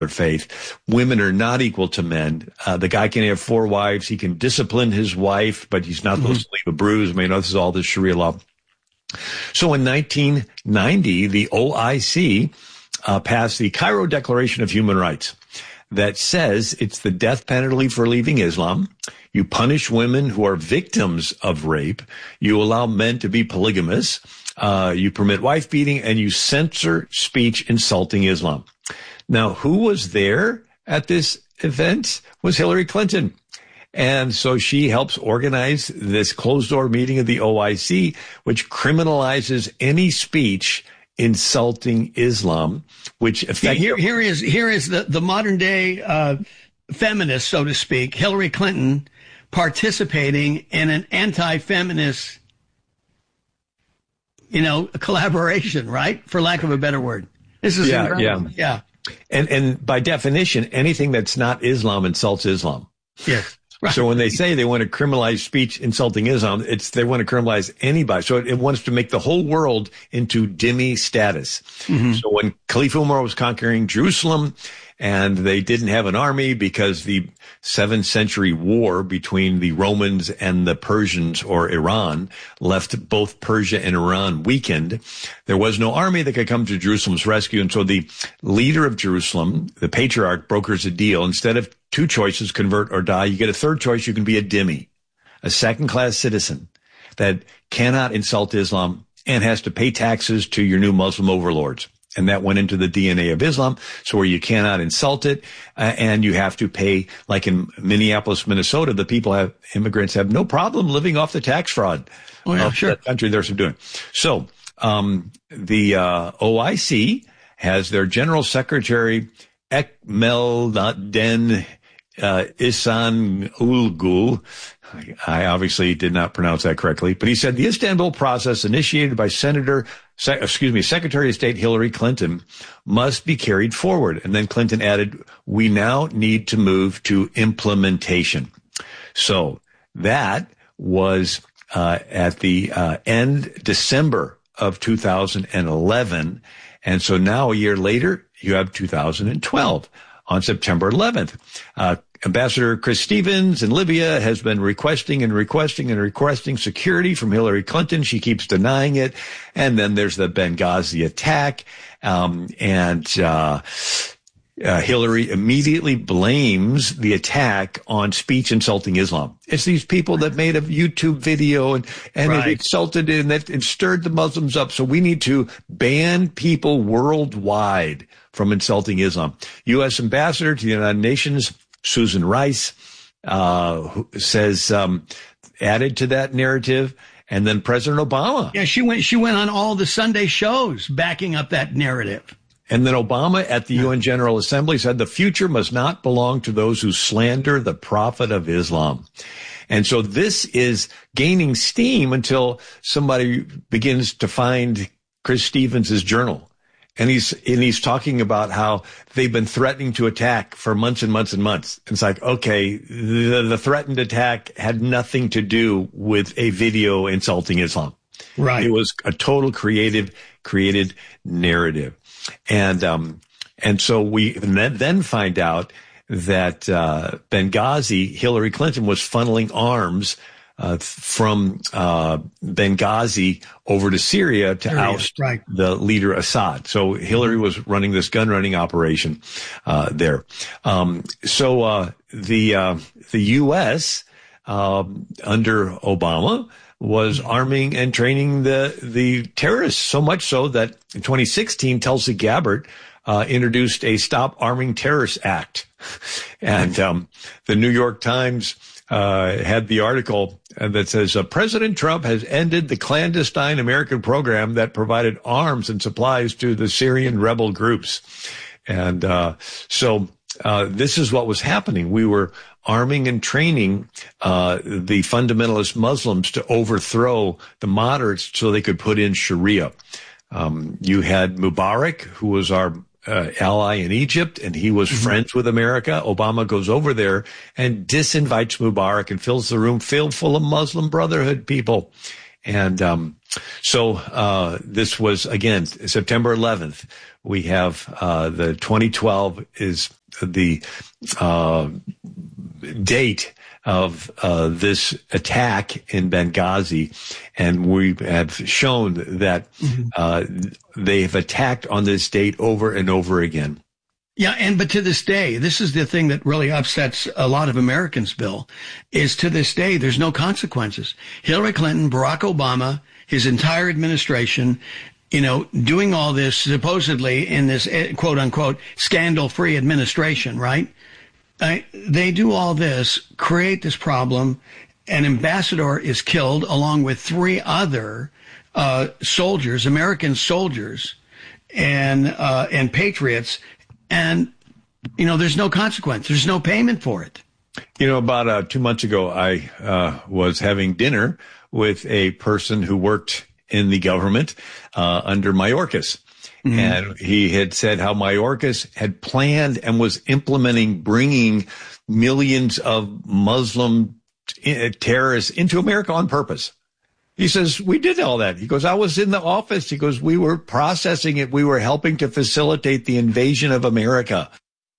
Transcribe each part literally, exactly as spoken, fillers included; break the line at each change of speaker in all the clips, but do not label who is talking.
faith. Women are not equal to men. Uh, the guy can have four wives. He can discipline his wife, but he's not supposed mm-hmm. to leave a bruise. I mean, this is all the Sharia law. So in nineteen ninety, the O I C uh, passed the Cairo Declaration of Human Rights that says it's the death penalty for leaving Islam. You punish women who are victims of rape. You allow men to be polygamous. Uh, you permit wife beating, and you censor speech insulting Islam. Now, who was there at this event was Hillary Clinton. And so she helps organize this closed-door meeting of the O I C, which criminalizes any speech insulting Islam, which effectively...
Here, here is here is the, the modern-day uh, feminist, so to speak, Hillary Clinton, participating in an anti-feminist, you know, collaboration, right? For lack of a better word. This is
yeah,
incredible.
yeah.
Yeah.
And and by definition, anything that's not Islam insults Islam.
Yes. Right.
So when they say they want to criminalize speech insulting Islam, it's they want to criminalize anybody. So it, it wants to make the whole world into dhimmi status. Mm-hmm. So when Caliph Umar was conquering Jerusalem, and they didn't have an army because the seventh century war between the Romans and the Persians, or Iran, left both Persia and Iran weakened. There was no army that could come to Jerusalem's rescue. And so the leader of Jerusalem, the patriarch, brokers a deal. Instead of two choices, convert or die, you get a third choice. You can be a dhimmi, a second-class citizen that cannot insult Islam and has to pay taxes to your new Muslim overlords. And that went into the D N A of Islam, so where you cannot insult it, uh, and you have to pay, like in Minneapolis, Minnesota, the people have, immigrants have no problem living off the tax fraud
oh, yeah,
of
sure.
the country they're subduing. So, um, the, uh, O I C has their general secretary, Ekmelden, uh, Ihsan Ulgul. I obviously did not pronounce that correctly, but he said the Istanbul process initiated by Senator, excuse me, Secretary of State Hillary Clinton must be carried forward. And then Clinton added, we now need to move to implementation. So that was uh, at the uh, end December of two thousand eleven. And so now a year later, you have two thousand twelve. On September eleventh, uh, Ambassador Chris Stevens in Libya has been requesting and requesting and requesting security from Hillary Clinton. She keeps denying it. And then there's the Benghazi attack. Um, and, uh, uh, Hillary immediately blames the attack on speech insulting Islam. It's these people that made a YouTube video and, and
right.
it insulted and that and stirred the Muslims up. So we need to ban people worldwide from insulting Islam. U S Ambassador to the United Nations, Susan Rice, uh, who says, um, added to that narrative. And then President Obama.
Yeah, she went, she went on all the Sunday shows backing up that narrative.
And then Obama at the yeah. U N General Assembly said the future must not belong to those who slander the Prophet of Islam. And so this is gaining steam until somebody begins to find Chris Stevens' journal. And he's, and he's talking about how they've been threatening to attack for months and months and months. It's like, okay, the, the threatened attack had nothing to do with a video insulting Islam.
Right.
It was a total creative, created narrative. And, um, and so we then find out that, uh, Benghazi, Hillary Clinton was funneling arms Uh, from uh Benghazi over to Syria to Syria, oust
right.
the leader Assad. So Hillary was running this gun running operation uh there. Um so uh the uh the U S uh, under Obama was arming and training the the terrorists, so much so that in twenty sixteen Tulsi Gabbard uh introduced a Stop Arming Terrorists Act. And um the New York Times uh had the article that says uh, President Trump has ended the clandestine American program that provided arms and supplies to the Syrian rebel groups. And uh so uh this is what was happening. We were arming and training uh the fundamentalist Muslims to overthrow the moderates so they could put in Sharia. Um you had Mubarak, who was our Uh, ally in Egypt, and he was mm-hmm. friends with America. Obama goes over there and disinvites Mubarak and fills the room filled full of Muslim Brotherhood people. And um so uh this was, again, September eleventh, We have uh, the twenty twelve is the uh, date of uh, this attack in Benghazi, and we have shown that mm-hmm. uh, they have attacked on this date over and over again.
Yeah, and but to this day, this is the thing that really upsets a lot of Americans, Bill, is to this day, there's no consequences. Hillary Clinton, Barack Obama, his entire administration, you know, doing all this supposedly in this quote unquote scandal-free administration, right? Uh, they do all this, create this problem. An ambassador is killed along with three other uh, soldiers, American soldiers and uh, and patriots. And, you know, there's no consequence. There's no payment for it.
You know, about uh, two months ago, I uh, was having dinner with a person who worked in the government uh, under Mayorkas. Mm-hmm. And he had said how Mayorkas had planned and was implementing bringing millions of Muslim t- terrorists into America on purpose. He says, we did all that. He goes, I was in the office. He goes, we were processing it. We were helping to facilitate the invasion of America.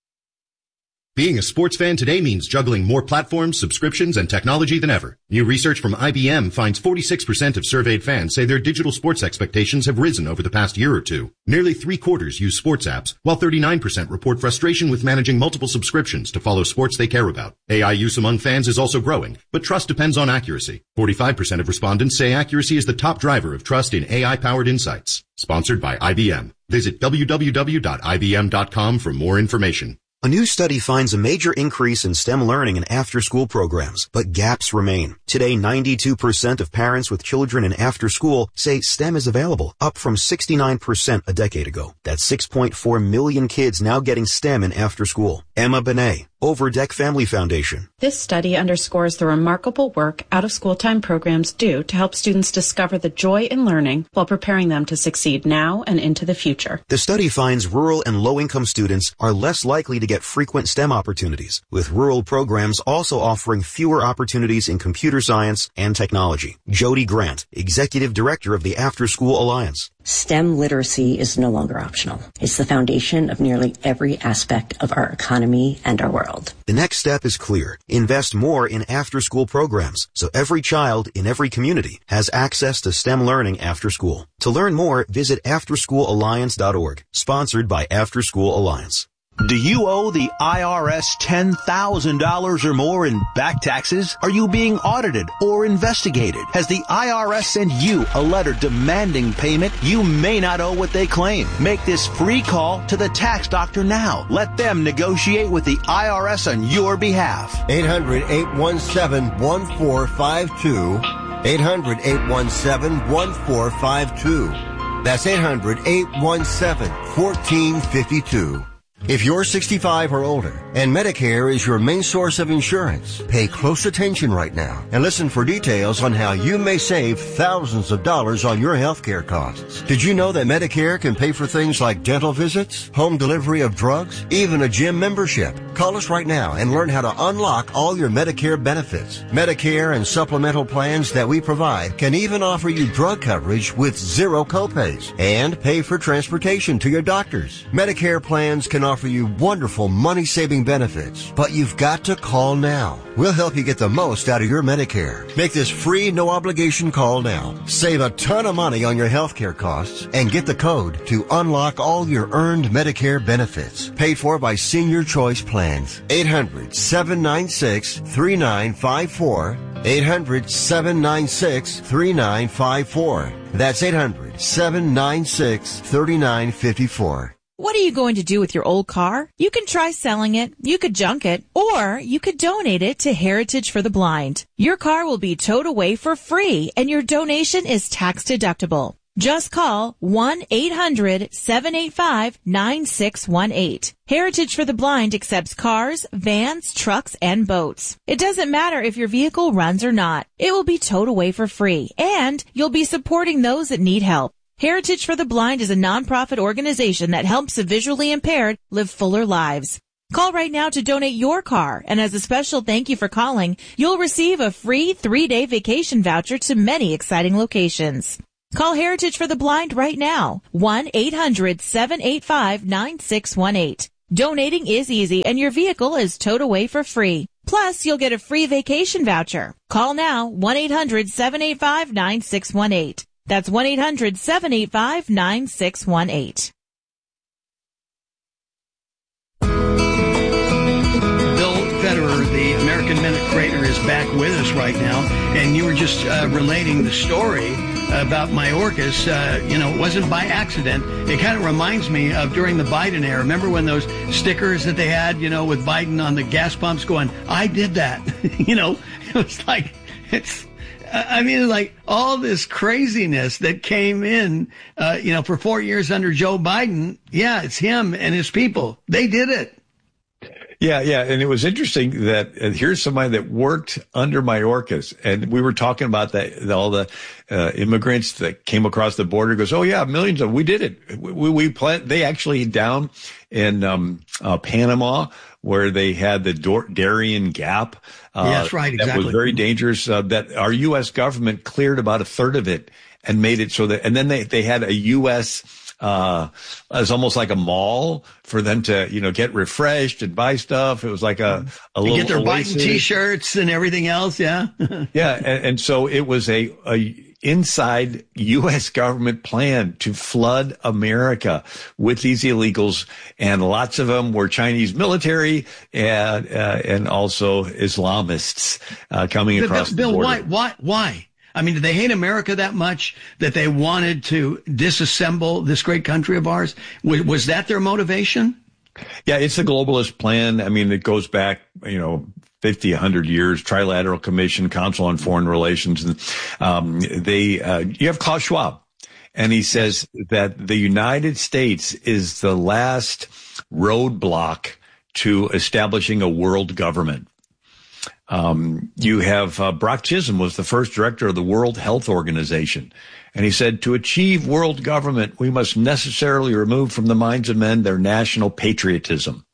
Being a sports fan today means juggling more platforms, subscriptions, and technology than ever. New research from I B M finds forty-six percent of surveyed fans say their digital sports expectations have risen over the past year or two. Nearly three quarters use sports apps, while thirty-nine percent report frustration with managing multiple subscriptions to follow sports they care about. A I use among fans is also growing, but trust depends on accuracy. forty-five percent of respondents say accuracy is the top driver of trust in A I-powered insights. Sponsored by I B M. Visit w w w dot i b m dot com for more information.
A new study finds a major increase in STEM learning in after-school programs, but gaps remain. Today, ninety-two percent of parents with children in after-school say STEM is available, up from sixty-nine percent a decade ago. That's six point four million kids now getting STEM in after-school. Emma Benet, Overdeck Family Foundation.
This study underscores the remarkable work out-of-school time programs do to help students discover the joy in learning while preparing them to succeed now and into the future.
The study finds rural and low-income students are less likely to get frequent STEM opportunities, with rural programs also offering fewer opportunities in computer science and technology. Jody Grant, Executive Director of the After School Alliance.
STEM literacy is no longer optional. It's the foundation of nearly every aspect of our economy and our world.
The next step is clear. Invest more in after-school programs so every child in every community has access to STEM learning after school. To learn more, visit after school alliance dot org, sponsored by After School Alliance.
Do you owe the I R S ten thousand dollars or more in back taxes? Are you being audited or investigated? Has the I R S sent you a letter demanding payment? You may not owe what they claim. Make this free call to the tax doctor now. Let them negotiate with the I R S on your behalf.
eight hundred, eight one seven, one four five two. eight hundred, eight one seven, one four five two. That's eight hundred, eight one seven, one four five two. If you're sixty-five or older and Medicare is your main source of insurance, pay close attention right now and listen for details on how you may save thousands of dollars on your healthcare costs. Did you know that Medicare can pay for things like dental visits, home delivery of drugs, even a gym membership? Call us right now and learn how to unlock all your Medicare benefits. Medicare and supplemental plans that we provide can even offer you drug coverage with zero copays and pay for transportation to your doctors. Medicare plans can offer offer you wonderful money-saving benefits, but you've got to call now. We'll help you get the most out of your Medicare. Make this free, no-obligation call now. Save a ton of money on your healthcare costs and get the code to unlock all your earned Medicare benefits. Paid for by Senior Choice Plans. eight hundred, seven nine six, three nine five four. eight hundred, seven nine six, three nine five four. That's eight hundred, seven nine six, three nine five four.
What are you going to do with your old car? You can try selling it, you could junk it, or you could donate it to Heritage for the Blind. Your car will be towed away for free, and your donation is tax deductible. Just call one eight hundred, seven eight five, nine six one eight. Heritage for the Blind accepts cars, vans, trucks, and boats. It doesn't matter if your vehicle runs or not. It will be towed away for free, and you'll be supporting those that need help. Heritage for the Blind is a nonprofit organization that helps the visually impaired live fuller lives. Call right now to donate your car, and as a special thank you for calling, you'll receive a free three-day vacation voucher to many exciting locations. Call Heritage for the Blind right now. one eight hundred seven eight five nine six one eight. Donating is easy and your vehicle is towed away for free. Plus, you'll get a free vacation voucher. Call now, one eight hundred seven eight five nine six one eight. That's one eight hundred seven eight five nine six one eight.
Bill Federer, the American Minute creator, is back with us right now. And you were just uh, relating the story about Mayorkas. Uh, you know, it wasn't by accident. It kind of reminds me of during the Biden era. Remember when those stickers that they had, you know, with Biden on the gas pumps going, I did that. You know, it was like, it's, I mean, like all this craziness that came in, uh, you know, for four years under Joe Biden. Yeah, it's him and his people. They did it.
Yeah, yeah. And it was interesting that uh, here's somebody that worked under Mayorkas. And we were talking about that, all the uh, immigrants that came across the border. Goes, oh, yeah, millions of them. We did it. We, we, we plant, they actually down in um, uh, Panama where they had the Dor- Darien Gap. Uh,
yeah, that's right. Exactly.
That was very dangerous. Uh, that our U S government cleared about a third of it and made it so that, and then they, they had a U S Uh, as almost like a mall for them to, you know, get refreshed and buy stuff. It was like a, a little
get their
oasis.
Biden t-shirts and everything else. Yeah.
Yeah. And, and so it was a, a inside U S government plan to flood America with these illegals. And lots of them were Chinese military and, uh, and also Islamists, uh, coming
Bill,
across
Bill,
the border.
why, why, why? I mean, did they hate America that much that they wanted to disassemble this great country of ours? Was, was that their motivation?
Yeah, it's the globalist plan. I mean, it goes back, you know, fifty, one hundred years, Trilateral Commission, Council on Foreign Relations. And um, they, uh, you have Klaus Schwab, and he says that the United States is the last roadblock to establishing a world government. Um, you have, uh, Brock Chisholm was the first director of the World Health Organization. And he said, to achieve world government, we must necessarily remove from the minds of men their national patriotism.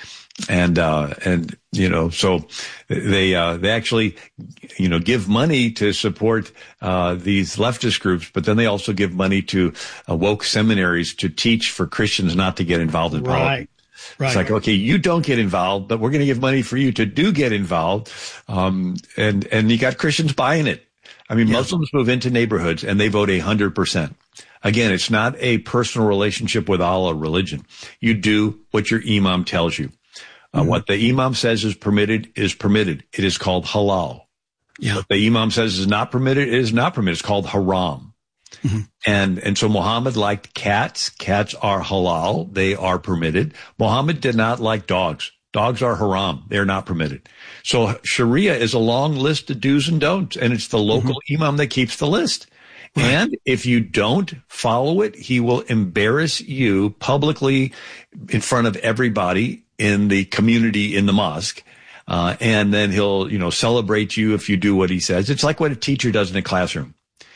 And, uh, and, you know, so they, uh, they actually, you know, give money to support, uh, these leftist groups, but then they also give money to uh, woke seminaries to teach for Christians not to get involved in politics.
Right. Right.
It's like, okay, you don't get involved, but we're going to give money for you to do get involved. Um, and, and you got Christians buying it. I mean, yeah. Muslims move into neighborhoods and they vote a hundred percent. Again, it's not a personal relationship with Allah religion. You do what your imam tells you. Uh, mm-hmm. What the imam says is permitted is permitted. It is called halal.
Yeah.
What the imam says is not permitted, it is not permitted. It's called haram. Mm-hmm. And, and so Muhammad liked cats. Cats are halal. They are permitted. Muhammad did not like dogs. Dogs are haram. They are not permitted. So Sharia is a long list of do's and don'ts, and it's the local mm-hmm. imam that keeps the list. Right. And if you don't follow it, he will embarrass you publicly in front of everybody in the community in the mosque. Uh, and then he'll, you know, celebrate you if you do what he says. It's like what a teacher does in a classroom.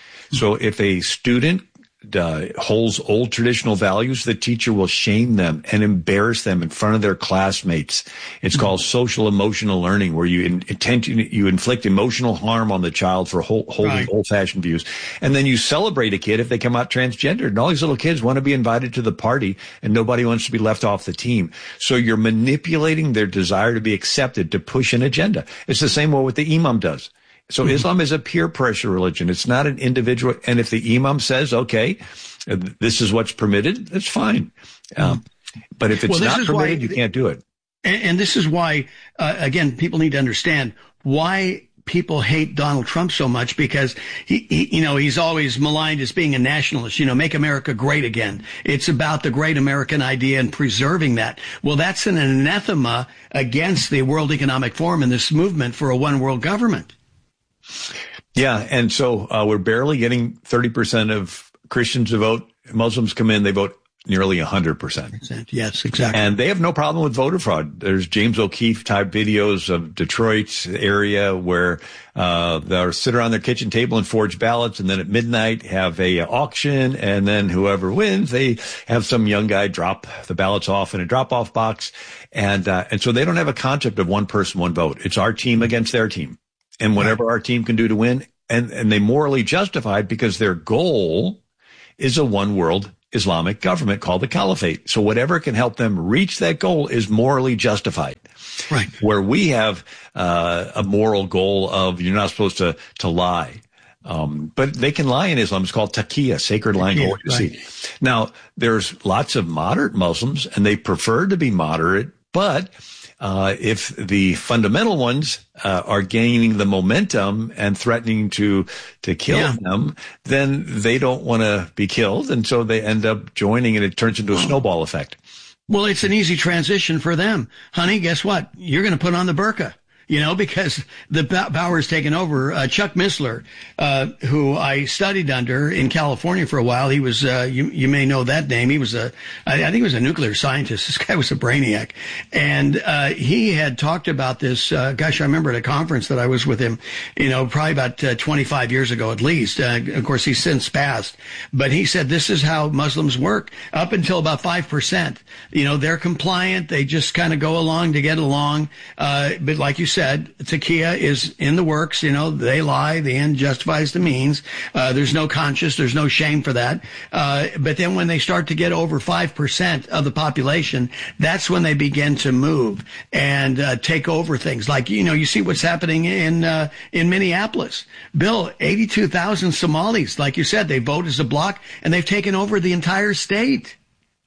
So if a student uh, holds old traditional values, the teacher will shame them and embarrass them in front of their classmates. It's called social emotional learning, where you in, intend, you inflict emotional harm on the child for hold, holding right. old-fashioned views. And then you celebrate a kid if they come out transgendered. And all these little kids want to be invited to the party, and nobody wants to be left off the team. So you're manipulating their desire to be accepted to push an agenda. It's the same way what the imam does. So mm-hmm. Islam is a peer pressure religion. It's not an individual. And if the imam says, okay, this is what's permitted, that's fine. Um, but if it's well, not permitted, why, you can't do it.
And, and this is why, uh, again, people need to understand why people hate Donald Trump so much, because he, he, you know, he's always maligned as being a nationalist, you know, make America great again. It's about the great American idea and preserving that. Well, that's an anathema against the World Economic Forum and this movement for a one world government.
Yeah. And so uh, we're barely getting thirty percent of Christians to vote. Muslims come in, they vote nearly one hundred percent.
Yes, exactly.
And they have no problem with voter fraud. There's James O'Keefe type videos of Detroit's area where uh they'll sit around their kitchen table and forge ballots, and then at midnight have a uh, auction, and then whoever wins, they have some young guy drop the ballots off in a drop-off box. And uh, and so they don't have a concept of one person, one vote. It's our team against their team. And whatever our team can do to win, and, and they morally justified because their goal is a one world Islamic government called the Caliphate. So whatever can help them reach that goal is morally justified.
Right.
Where we have uh, a moral goal of you're not supposed to, to lie. Um, but they can lie in Islam. It's called taqiyya, sacred lying.
Yeah,
right. Now, there's lots of moderate Muslims, and they prefer to be moderate. But uh, if the fundamental ones uh, are gaining the momentum and threatening to to kill yeah. them, then they don't want to be killed, and so they end up joining, and it turns into a snowball effect.
Well, it's an easy transition for them, honey. Guess what? You're going to put on the burqa. You know, because the power's taken over. Uh, Chuck Missler, uh, who I studied under in California for a while, he was, uh, you, you may know that name. He was a, I, I think he was a nuclear scientist. This guy was a brainiac. And, uh, he had talked about this, uh, gosh, I remember at a conference that I was with him, you know, probably about uh, twenty-five years ago at least. Uh, of course, he's since passed. But he said this is how Muslims work up until about five percent. You know, they're compliant. They just kind of go along to get along. Uh, but like you said, said, taqiyya is in the works. You know, they lie. The end justifies the means. Uh, there's no conscience. There's no shame for that. Uh, but then when they start to get over five percent of the population, that's when they begin to move and uh, take over things. Like, you know, you see what's happening in uh, in Minneapolis. Bill, eighty-two thousand Somalis, like you said, they vote as a bloc, and they've taken over the entire state.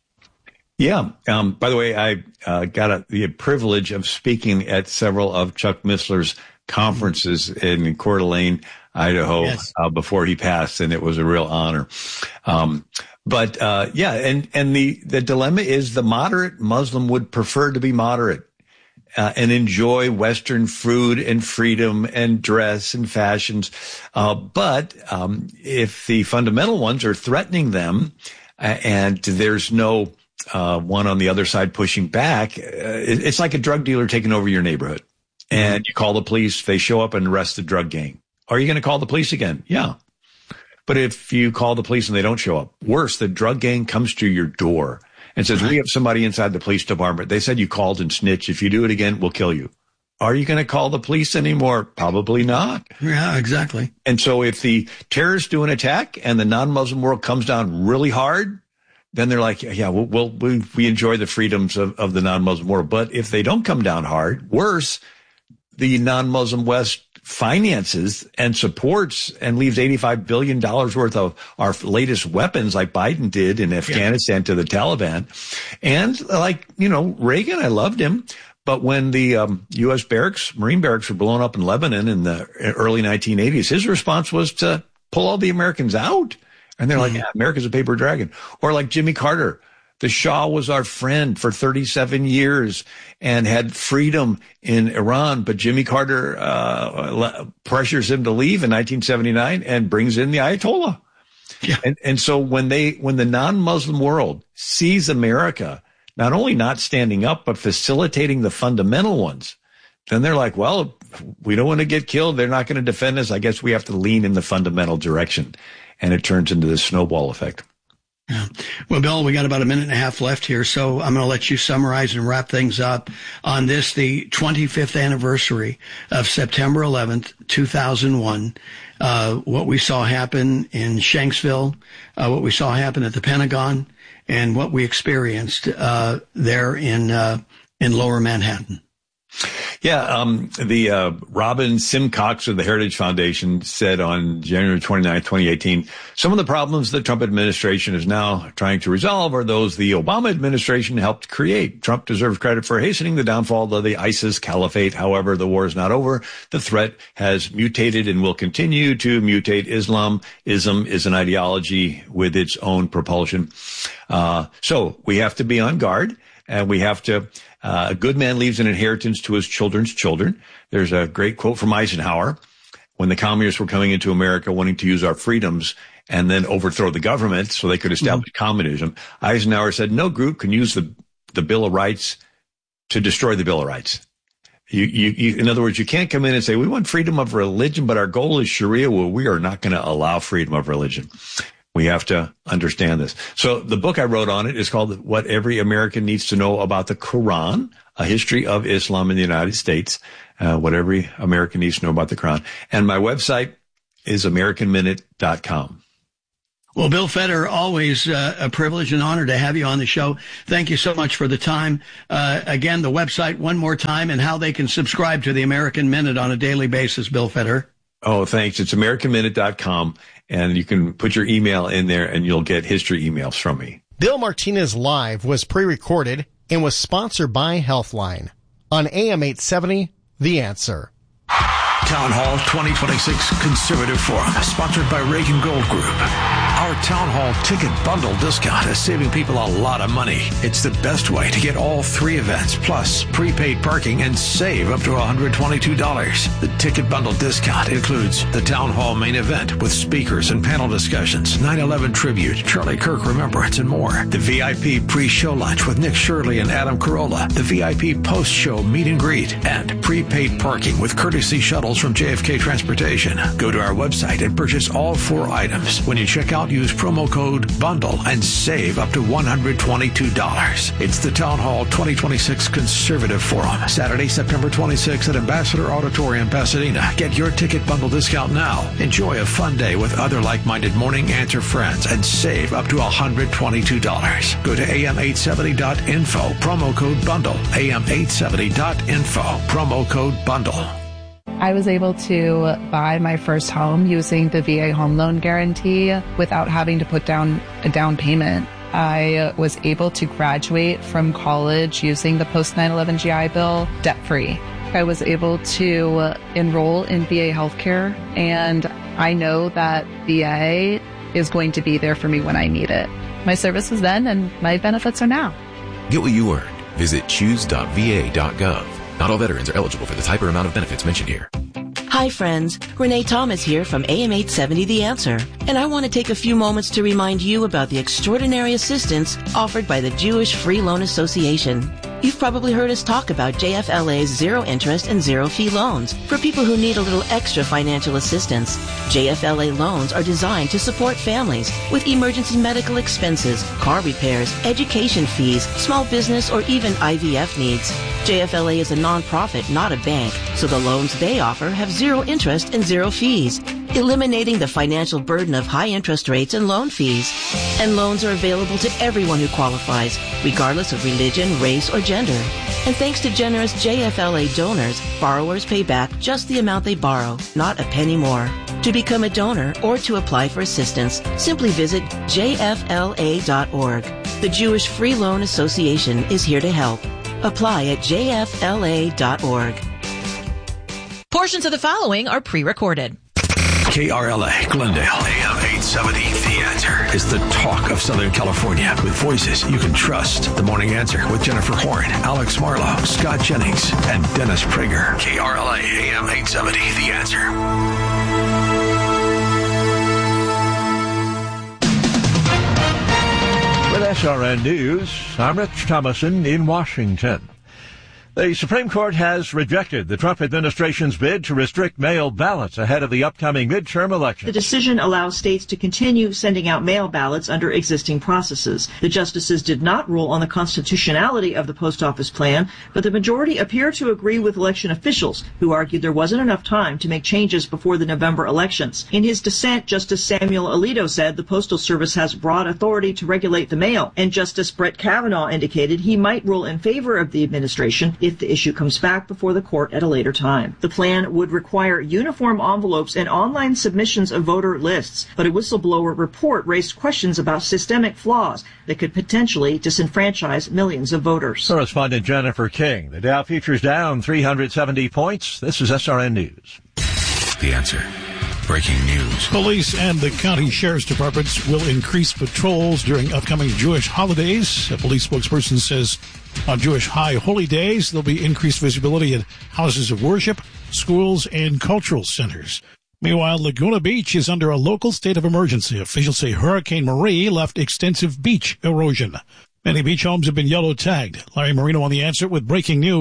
Yeah. Um, by the way, I uh, got a, the privilege of speaking at several of Chuck Missler's conferences in Coeur d'Alene, Idaho, yes. uh, before he passed, and it was a real honor. Um, but uh, yeah, and and the the dilemma is the moderate Muslim would prefer to be moderate uh, and enjoy Western food and freedom and dress and fashions. Uh, but um, if the fundamental ones are threatening them, uh, and there's no Uh, one on the other side pushing back, uh, it, it's like a drug dealer taking over your neighborhood. And you call the police, they show up and arrest the drug gang. Are you going to call the police again? Yeah. But if you call the police and they don't show up, worse, the drug gang comes to your door and says, we have somebody inside the police department. They said you called and snitched. If you do it again, we'll kill you. Are you going to call the police anymore? Probably not.
Yeah, exactly.
And so if the terrorists do an attack and the non-Muslim world comes down really hard, then they're like, yeah, we'll, we'll, we we enjoy the freedoms of, of the non-Muslim world. But if they don't come down hard, worse, the non-Muslim West finances and supports and leaves eighty-five billion dollars worth of our latest weapons like Biden did in Afghanistan yeah. to the Taliban. And like, you know, Reagan, I loved him. But when the um, U S barracks, Marine barracks were blown up in Lebanon in the early nineteen eighties, his response was to pull all the Americans out. And they're like, yeah, America's a paper dragon. Or like Jimmy Carter. The Shah was our friend for thirty-seven years and had freedom in Iran. But Jimmy Carter uh, pressures him to leave in nineteen seventy-nine and brings in the Ayatollah. Yeah. And, and so when they, when the non-Muslim world sees America not only not standing up, but facilitating the fundamental ones, then they're like, well, we don't want to get killed. They're not going to defend us. I guess we have to lean in the fundamental direction. And it turns into this snowball effect.
Yeah. Well, Bill, we got about a minute and a half left here, so I'm going to let you summarize and wrap things up on this, the twenty-fifth anniversary of September eleventh, two thousand one, uh, what we saw happen in Shanksville, uh, what we saw happen at the Pentagon, and what we experienced uh, there in uh, in Lower Manhattan.
Yeah, um, the uh, Robin Simcox of the Heritage Foundation said on January twenty-ninth, twenty eighteen, some of the problems the Trump administration is now trying to resolve are those the Obama administration helped create. Trump deserves credit for hastening the downfall of the ISIS caliphate. However, the war is not over. The threat has mutated and will continue to mutate. Islam, Islam is an ideology with its own propulsion. Uh, so we have to be on guard, and we have to Uh, a good man leaves an inheritance to his children's children. There's a great quote from Eisenhower when the communists were coming into America wanting to use our freedoms and then overthrow the government so they could establish mm-hmm. communism. Eisenhower said, no group can use the, the Bill of Rights to destroy the Bill of Rights. You, you, you, in other words, you can't come in and say, we want freedom of religion, but our goal is Sharia. Well, we are not going to allow freedom of religion. We have to understand this. So the book I wrote on it is called What Every American Needs to Know About the Quran, A History of Islam in the United States, uh, what every American needs to know about the Quran. And my website is American Minute dot com.
Well, Bill Feder, always uh, a privilege and honor to have you on the show. Thank you so much for the time. Uh, again, the website one more time and how they can subscribe to the American Minute on a daily basis, Bill Feder.
Oh, thanks. It's American Minute dot com, and you can put your email in there and you'll get history emails from me.
Bill Martinez Live was pre-recorded and was sponsored by Healthline on A M eight seventy, The Answer.
Town Hall twenty twenty-six Conservative Forum, sponsored by Reagan Gold Group. Our Town Hall ticket bundle discount is saving people a lot of money. It's the best way to get all three events, plus prepaid parking, and save up to one hundred twenty-two dollars. The ticket bundle discount includes the Town Hall main event with speakers and panel discussions, nine eleven tribute, Charlie Kirk Remembrance, and more. The V I P pre-show lunch with Nick Shirley and Adam Carolla. The V I P post-show meet and greet. And prepaid parking with courtesy shuttles from J F K Transportation. Go to our website and purchase all four items. When you check out, use promo code BUNDLE and save up to one hundred twenty-two dollars. It's the Town Hall twenty twenty-six Conservative Forum, Saturday, September twenty-sixth at Ambassador Auditorium, Pasadena. Get your ticket bundle discount now. Enjoy a fun day with other like-minded Morning Answer friends and save up to one hundred twenty-two dollars. Go to A M eight seventy dot info, promo code BUNDLE. A M eight seventy dot info, promo code BUNDLE.
I was able to buy my first home using the V A home loan guarantee without having to put down a down payment. I was able to graduate from college using the post nine eleven G I Bill debt-free. I was able to enroll in V A healthcare, and I know that V A is going to be there for me when I need it. My service was then, and my benefits are now.
Get what you earned. Visit choose dot V A dot gov. Not all veterans are eligible for the type or amount of benefits mentioned here.
Hi friends, Renee Thomas here from A M eight seventy The Answer, and I want to take a few moments to remind you about the extraordinary assistance offered by the Jewish Free Loan Association. You've probably heard us talk about J F L A's zero interest and zero fee loans for people who need a little extra financial assistance. J F L A loans are designed to support families with emergency medical expenses, car repairs, education fees, small business, or even I V F needs. J F L A is a nonprofit, not a bank, so the loans they offer have zero interest and zero fees, eliminating the financial burden of high interest rates and loan fees. And loans are available to everyone who qualifies, regardless of religion, race, or gender. And thanks to generous J F L A donors, borrowers pay back just the amount they borrow, not a penny more. To become a donor or to apply for assistance, simply visit J F L A dot org. The Jewish Free Loan Association is here to help. Apply at J F L A dot org.
Portions of the following are pre-recorded.
K R L A, Glendale, A M eight seventy, The Answer is the talk of Southern California with voices you can trust. The Morning Answer with Jennifer Horn, Alex Marlowe, Scott Jennings, and Dennis Prager. K R L A, A M eight seventy, The Answer.
With S R N News, I'm Rich Thomason in Washington. The Supreme Court has rejected the Trump administration's bid to restrict mail ballots ahead of the upcoming midterm election.
The decision allows states to continue sending out mail ballots under existing processes. The justices did not rule on the constitutionality of the post office plan, but the majority appear to agree with election officials who argued there wasn't enough time to make changes before the November elections. In his dissent, Justice Samuel Alito said the Postal Service has broad authority to regulate the mail, and Justice Brett Kavanaugh indicated he might rule in favor of the administration if the issue comes back before the court at a later time. The plan would require uniform envelopes and online submissions of voter lists, but a whistleblower report raised questions about systemic flaws that could potentially disenfranchise millions of voters.
Correspondent Jennifer King. The Dow futures down three hundred seventy points. This is S R N News.
The Answer. Breaking news.
Police and the county sheriff's departments will increase patrols during upcoming Jewish holidays. A police spokesperson says on Jewish high holy days, there'll be increased visibility at houses of worship, schools, and cultural centers. Meanwhile, Laguna Beach is under a local state of emergency. Officials say Hurricane Marie left extensive beach erosion. Many beach homes have been yellow tagged. Larry Marino on The Answer with breaking news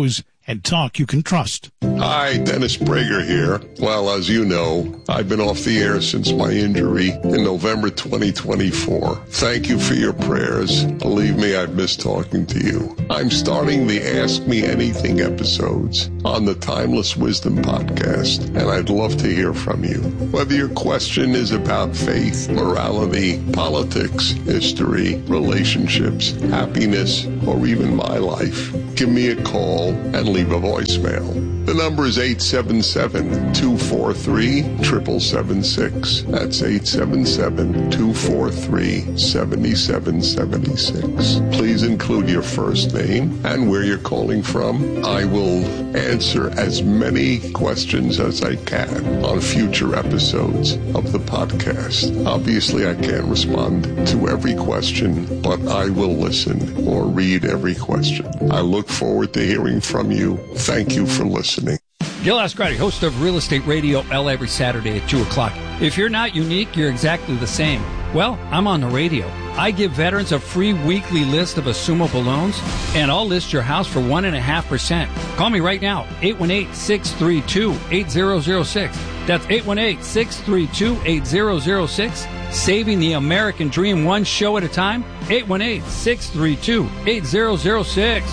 and talk you can trust.
Hi, Dennis Prager here. Well, as you know, I've been off the air since my injury in November twenty twenty-four. Thank you for your prayers. Believe me, I've missed talking to you. I'm starting the Ask Me Anything episodes on the Timeless Wisdom podcast, and I'd love to hear from you. Whether your question is about faith, morality, politics, history, relationships, happiness, or even my life, give me a call and leave a voicemail. The number is eight seven seven, two four three, seven seven seven six. That's eight seven seven, two four three, seven seven seven six. Please include your first name and where you're calling from. I will answer as many questions as I can on future episodes of the podcast. Obviously, I can't respond to every question, but I will listen or read every question. I look forward to hearing from you. Thank you for listening.
Gil Ascarati, host of Real Estate Radio L A every Saturday at two o'clock. If you're not unique, you're exactly the same. Well, I'm on the radio. I give veterans a free weekly list of assumable loans, and I'll list your house for one point five percent. Call me right now, eight one eight, six three two, eight zero zero six. That's eight one eight, six three two, eight zero zero six. Saving the American dream one show at a time, eight one eight, six three two, eight zero zero six.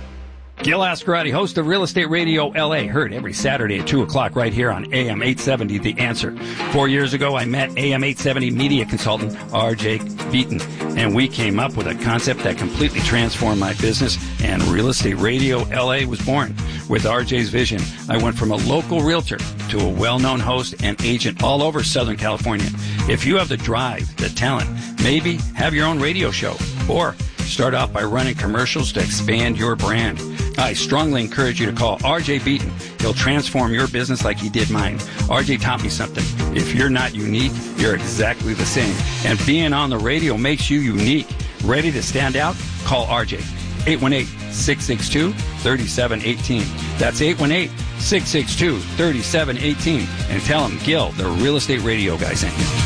Gil Ascarati, host of Real Estate Radio L A, heard every Saturday at two o'clock right here on A M eight seventy, The Answer. Four years ago, I met A M eight seventy media consultant R J Beaton, and we came up with a concept that completely transformed my business, and Real Estate Radio L A was born. With R J's vision, I went from a local realtor to a well-known host and agent all over Southern California. If you have the drive, the talent, maybe have your own radio show, or start off by running commercials to expand your brand, I strongly encourage you to call R J Beaton. He'll transform your business like he did mine. R J taught me something. If you're not unique, you're exactly the same. And being on the radio makes you unique. Ready to stand out? Call R J. eight one eight, six six two, three seven one eight. That's eight one eight, six six two, three seven one eight. And tell him Gil, the Real Estate Radio guy, sent you.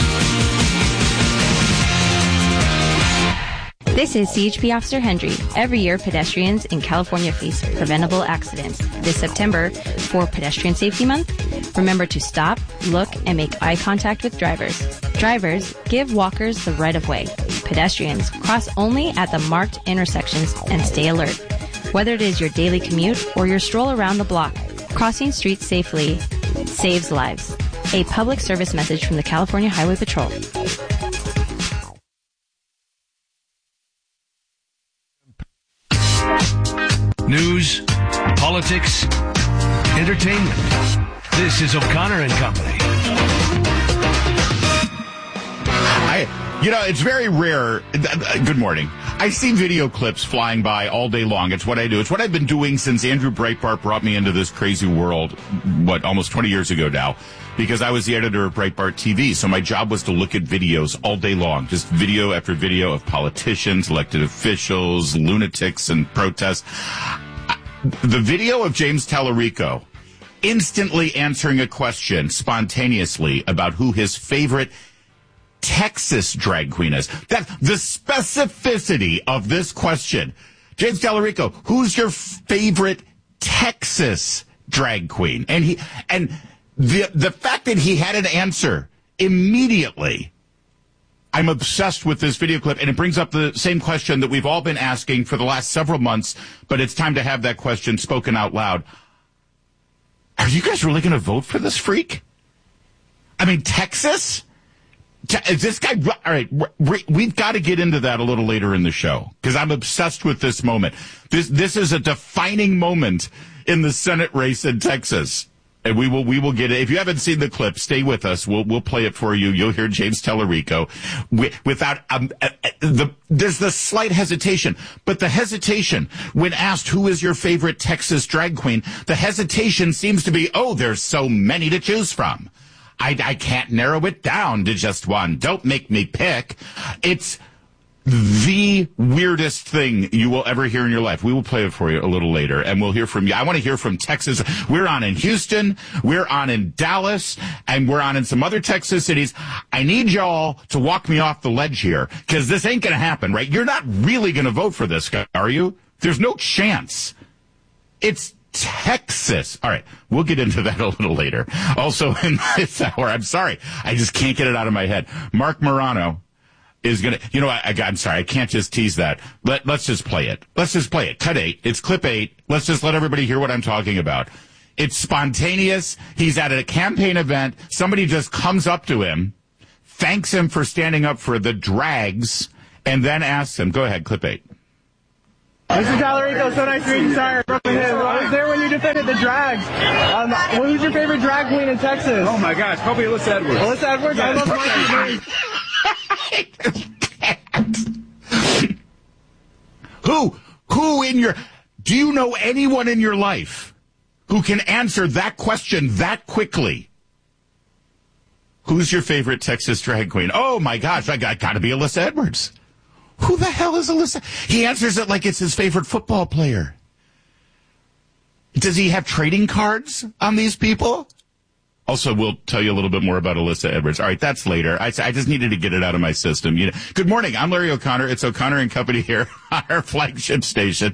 This is C H P Officer Hendry. Every year, pedestrians in California face preventable accidents. This September, for Pedestrian Safety Month, remember to stop, look, and make eye contact with drivers. Drivers, give walkers the right of way. Pedestrians, cross only at the marked intersections and stay alert. Whether it is your daily commute or your stroll around the block, crossing streets safely saves lives. A public service message from the California Highway Patrol.
News, politics, entertainment. This is O'Connor and Company.
I, you know, it's very rare. Good morning. I see video clips flying by all day long. It's what I do. It's what I've been doing since Andrew Breitbart brought me into this crazy world, what, almost twenty years ago now, because I was the editor of Breitbart T V. So my job was to look at videos all day long, just video after video of politicians, elected officials, lunatics, and protests. The video of James Tallarico instantly answering a question spontaneously about who his favorite Texas drag queen is. That the specificity of this question. James Tallarico, who's your favorite Texas drag queen? And he and the the fact that he had an answer immediately. I'm obsessed with this video clip, and it brings up the same question that we've all been asking for the last several months, but it's time to have that question spoken out loud. Are you guys really going to vote for this freak? I mean, Texas? Is this guy? All right, we've got to get into that a little later in the show, because I'm obsessed with this moment. This this is a defining moment in the Senate race in Texas. And we will, we will get it. If you haven't seen the clip, stay with us. We'll, we'll play it for you. You'll hear James Tallarico without, um, uh, the, there's the slight hesitation, but the hesitation when asked who is your favorite Texas drag queen, the hesitation seems to be, oh, there's so many to choose from. I, I can't narrow it down to just one. Don't make me pick. It's the weirdest thing you will ever hear in your life. We will play it for you a little later, and we'll hear from you. I want to hear from Texas. We're on in Houston, we're on in Dallas, and we're on in some other Texas cities. I need y'all to walk me off the ledge here, because this ain't going to happen, right? You're not really going to vote for this guy, are you? There's no chance. It's Texas. All right, we'll get into that a little later. Also in this hour, I'm sorry, I just can't get it out of my head. Mark Morano is going to, you know, I, I, I'm sorry, I can't just tease that. Let, let's just play it. Let's just play it. Cut eight. It's clip eight. Let's just let everybody hear what I'm talking about. It's spontaneous. He's at a campaign event. Somebody just comes up to him, thanks him for standing up for the drags, and then asks him, go ahead, clip eight.
Mister Tallarico, so nice to meet you, sire. I was there when you defended the drags. Um, who's your favorite drag queen in Texas?
Oh, my gosh, probably Alyssa Edwards.
Alyssa Edwards?
Yeah.
I love my
Who? Who in your... Do you know anyone in your life who can answer that question that quickly? Who's your favorite Texas drag queen? Oh, my gosh, I got, got to be Alyssa Edwards. Who the hell is Alyssa? He answers it like it's his favorite football player. Does he have trading cards on these people? Also, we'll tell you a little bit more about Alyssa Edwards. All right, that's later. I, I just needed to get it out of my system. You know, good morning. I'm Larry O'Connor. It's O'Connor and Company here on our flagship station,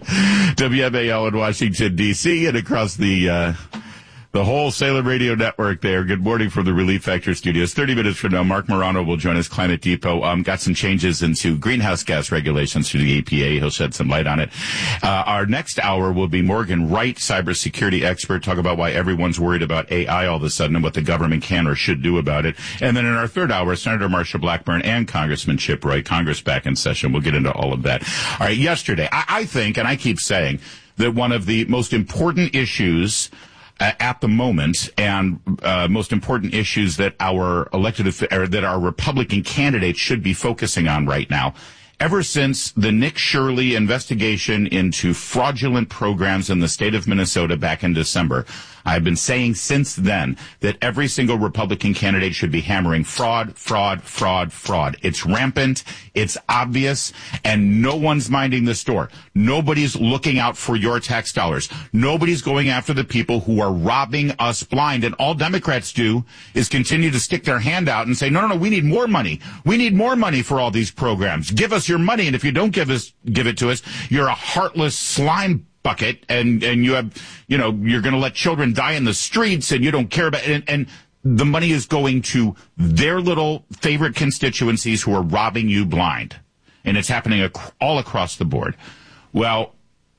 W M A L in Washington, D C, and across the uh the whole Salem Radio Network there. Good morning from the Relief Factor Studios. thirty minutes from now, Mark Morano will join us, Climate Depot. Um, got some changes into greenhouse gas regulations through the E P A. He'll shed some light on it. Uh, our next hour will be Morgan Wright, cybersecurity expert, talk about why everyone's worried about A I all of a sudden and what the government can or should do about it. And then in our third hour, Senator Marsha Blackburn and Congressman Chip Roy, Congress back in session. We'll get into all of that. All right, yesterday, I, I think, and I keep saying, that one of the most important issues Uh, at the moment, and uh, most important issues that our elected or that our Republican candidates should be focusing on right now, ever since the Nick Shirley investigation into fraudulent programs in the state of Minnesota back in December, I've been saying since then that every single Republican candidate should be hammering fraud, fraud, fraud, fraud. It's rampant, it's obvious, and no one's minding the store. Nobody's looking out for your tax dollars. Nobody's going after the people who are robbing us blind. And all Democrats do is continue to stick their hand out and say, no, no, no, we need more money. We need more money for all these programs. Give us your money, and if you don't give us, give it to us, you're a heartless slime bucket, and, and you have, you know, you're going to let children die in the streets, and you don't care about it. And, and the money is going to their little favorite constituencies who are robbing you blind. And it's happening ac- all across the board. Well,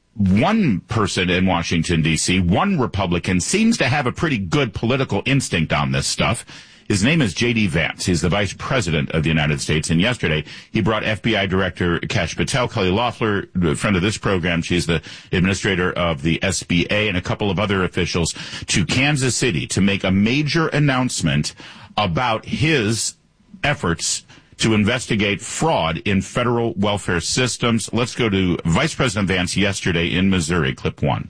one person in Washington, D C, one Republican, seems to have a pretty good political instinct on this stuff. His name is J D. Vance. He's the vice president of the United States. And yesterday, he brought F B I Director Kash Patel, Kelly Loeffler, a friend of this program. She's the administrator of the S B A, and a couple of other officials to Kansas City to make a major announcement about his efforts to investigate fraud in federal welfare systems. Let's go to Vice President Vance yesterday in Missouri. Clip one.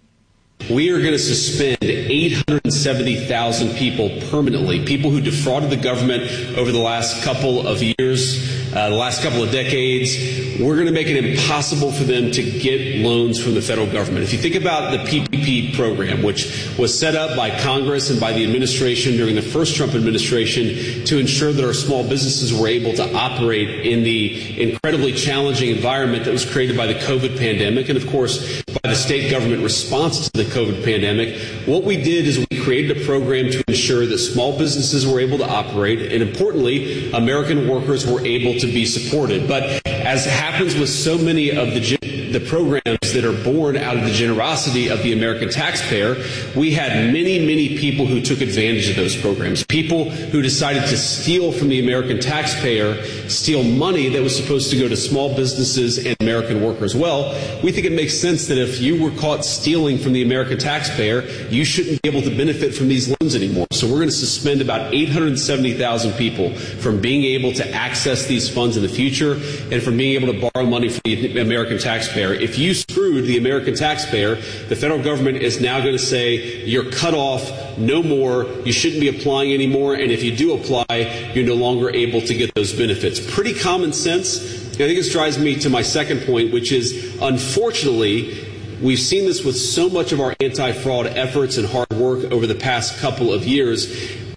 We are going to suspend eight hundred seventy thousand people permanently, people who defrauded the government over the last couple of years, uh, the last couple of decades. We're going to make it impossible for them to get loans from the federal government. If you think about the P P P program, which was set up by Congress and by the administration during the first Trump administration to ensure that our small businesses were able to operate in the incredibly challenging environment that was created by the COVID pandemic, and of course by the state government response to the COVID pandemic, what we did is we created a program to ensure that small businesses were able to operate, and importantly, American workers were able to be supported. But as happens with so many of the the programs that are born out of the generosity of the American taxpayer, we had many, many people who took advantage of those programs. People who decided to steal from the American taxpayer, steal money that was supposed to go to small businesses and American workers. Well, we think it makes sense that if you were caught stealing from the American taxpayer, you shouldn't be able to benefit from these loans anymore. So we're going to suspend about eight hundred seventy thousand people from being able to access these funds in the future and from being able to borrow money from the American taxpayer. If you screwed the American taxpayer, the federal government is now going to say you're cut off, no more, you shouldn't be applying anymore, and if you do apply, you're no longer able to get those benefits. Pretty common sense. I think this drives me to my second point, which is, unfortunately, we've seen this with so much of our anti-fraud efforts and hard work over the past couple of years.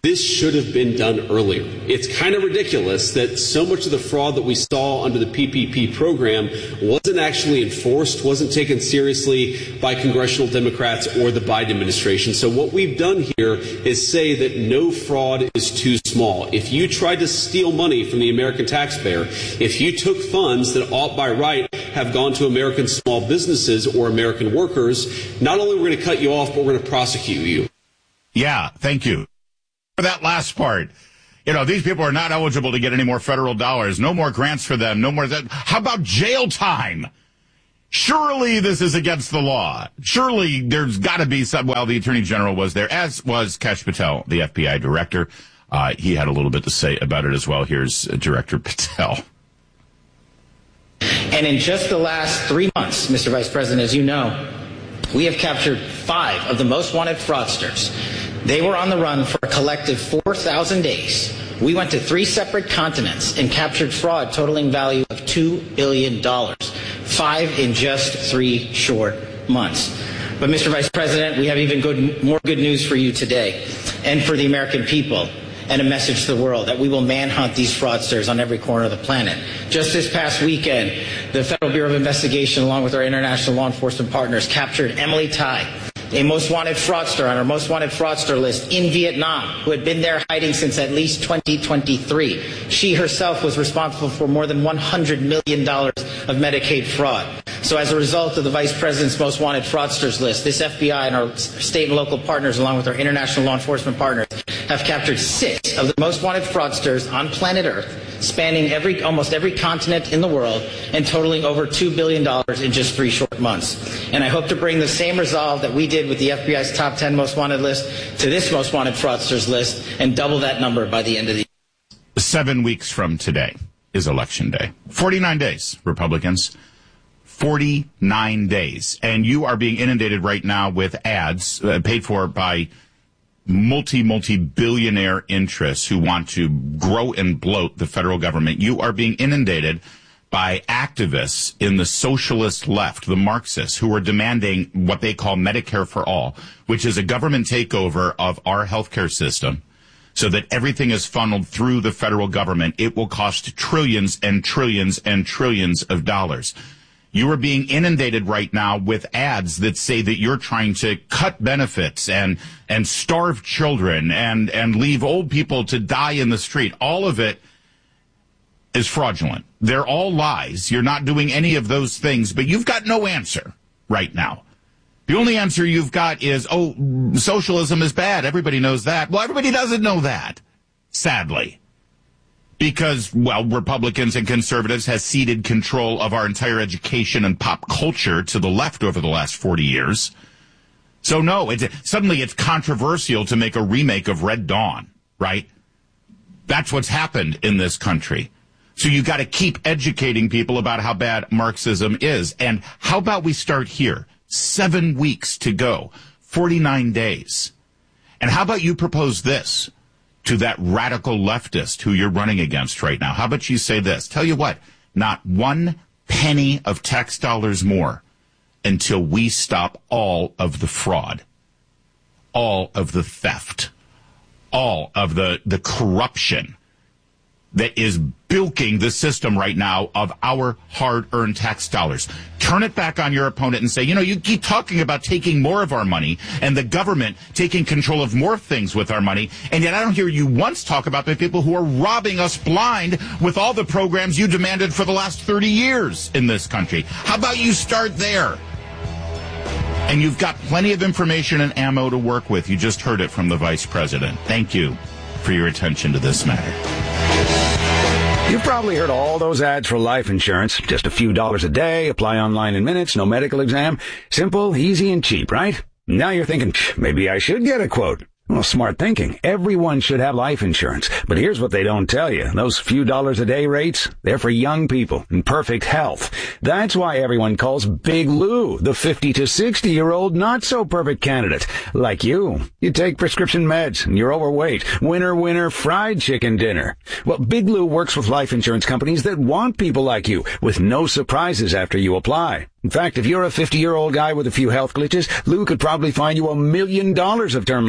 This should have been done earlier. It's kind of ridiculous that so much of the fraud that we saw under the P P P program wasn't actually enforced, wasn't taken seriously by congressional Democrats or the Biden administration. So what we've done here is say that no fraud is too small. If you tried to steal money from the American taxpayer, if you took funds that ought by right have gone to American small businesses or American workers, not only are we going to cut you off, but we're going to prosecute you.
Yeah, thank you for that last part. You know, these people are not eligible to get any more federal dollars. No more grants for them. No more. That. How about jail time? Surely this is against the law. Surely there's got to be some. Well, the Attorney General was there, as was Kash Patel, the F B I director. Uh, he had a little bit to say about it as well. Here's uh, Director Patel.
And in just the last three months, Mister Vice President, as you know, we have captured five of the most wanted fraudsters. They were on the run for a collective four thousand days. We went to three separate continents and captured fraud totaling value of two billion dollars. Five in just three short months. But, Mister Vice President, we have even good, more good news for you today and for the American people, and a message to the world that we will manhunt these fraudsters on every corner of the planet. Just this past weekend, the Federal Bureau of Investigation, along with our international law enforcement partners, captured Emily Tai, a most wanted fraudster on our most wanted fraudster list in Vietnam, who had been there hiding since at least twenty twenty-three. She herself was responsible for more than one hundred million dollars of Medicaid fraud. So as a result of the Vice President's most wanted fraudsters list, this F B I and our state and local partners, along with our international law enforcement partners, have captured six of the most wanted fraudsters on planet Earth, spanning every, almost every continent in the world, and totaling over two billion dollars in just three short months. And I hope to bring the same resolve that we did with the F B I's top ten most wanted list to this most wanted fraudsters list, and double that number by the end of the year.
Seven weeks from today is Election Day. forty-nine days, Republicans. forty-nine days. And you are being inundated right now with ads uh, paid for by multi, multi-billionaire interests who want to grow and bloat the federal government. You are being inundated by activists in the socialist left, the Marxists, who are demanding what they call Medicare for All, which is a government takeover of our healthcare system so that everything is funneled through the federal government. It will cost trillions and trillions and trillions of dollars. You are being inundated right now with ads that say that you're trying to cut benefits and and starve children and, and leave old people to die in the street. All of it is fraudulent. They're all lies. You're not doing any of those things, but you've got no answer right now. The only answer you've got is, oh, socialism is bad. Everybody knows that. Well, everybody doesn't know that, sadly. Because, well, Republicans and conservatives has ceded control of our entire education and pop culture to the left over the last forty years. So, no, it's, suddenly it's controversial to make a remake of Red Dawn, right? That's what's happened in this country. So you got to keep educating people about how bad Marxism is. And how about we start here? Seven weeks to go, forty-nine days. And how about you propose this to that radical leftist who you're running against right now? How about you say this? Tell you what, not one penny of tax dollars more until we stop all of the fraud, all of the theft, all of the, the corruption that is bilking the system right now of our hard-earned tax dollars. Turn it back on your opponent and say, you know, you keep talking about taking more of our money and the government taking control of more things with our money, and yet I don't hear you once talk about the people who are robbing us blind with all the programs you demanded for the last thirty years in this country. How about you start there? And you've got plenty of information and ammo to work with. You just heard it from the Vice President. Thank you for your attention to this matter.
You've probably heard all those ads for life insurance. Just a few dollars a day, apply online in minutes, no medical exam. Simple, easy, and cheap, right? Now you're thinking, maybe I should get a quote. Well, smart thinking. Everyone should have life insurance. But here's what they don't tell you. Those few dollars a day rates, they're for young people in perfect health. That's why everyone calls Big Lou the fifty to sixty year old not so perfect candidate. Like you. You take prescription meds and you're overweight. Winner, winner, fried chicken dinner. Well, Big Lou works with life insurance companies that want people like you with no surprises after you apply. In fact, if you're a fifty year old guy with a few health glitches, Lou could probably find you a million dollars of term life coverage